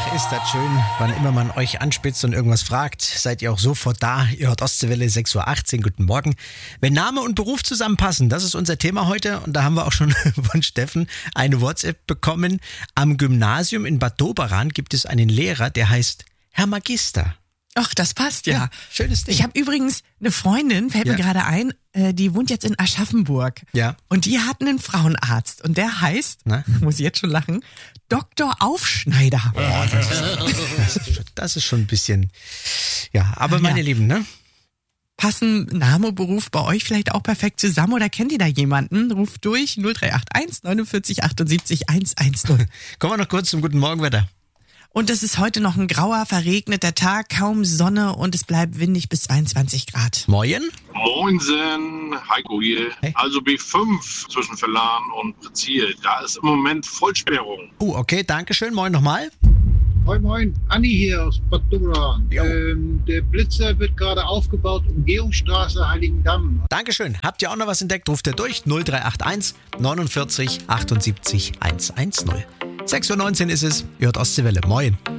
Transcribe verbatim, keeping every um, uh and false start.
ist das schön, wann immer man euch anspitzt und irgendwas fragt, seid ihr auch sofort da. Ihr hört Ostseewelle, sechs Uhr achtzehn, guten Morgen. Wenn Name und Beruf zusammenpassen, das ist unser Thema heute und da haben wir auch schon von Steffen eine WhatsApp bekommen. Am Gymnasium in Bad Doberan gibt es einen Lehrer, der heißt Herr Magister. Ach, das passt ja. Ja, schönes Ding. Ich habe übrigens eine Freundin, fällt Ja. mir gerade ein, äh, die wohnt jetzt in Aschaffenburg. Ja. Und die hat einen Frauenarzt und der heißt, Na? muss ich jetzt schon lachen, Doktor Aufschneider. Oh, das, das, ist schon, das ist schon ein bisschen, ja, aber Ja. meine Lieben, ne? Passen Name, Beruf bei euch vielleicht auch perfekt zusammen oder kennt ihr da jemanden? Ruft durch null drei acht eins neunundvierzig achtundsiebzig hundertzehn. Kommen wir noch kurz zum guten Morgenwetter. Und es ist heute noch ein grauer, verregneter Tag, kaum Sonne und es bleibt windig bis zweiundzwanzig Grad. Moin. Moinsen, Heiko hier. Hey. Also B fünf zwischen Verlan und Prezil. Da ist im Moment Vollsperrung. Oh, okay, danke schön. Moin nochmal. Moin Moin, Anni hier aus Bad Doberan. Jo. Ähm, der Blitzer wird gerade aufgebaut, Umgehungsstraße, Heiligendamm. Dankeschön. Habt ihr auch noch was entdeckt? Ruft ihr durch null drei acht eins neunundvierzig achtundsiebzig hundertzehn. sechs Uhr neunzehn ist es. Ihr hört Ostseewelle. Moin.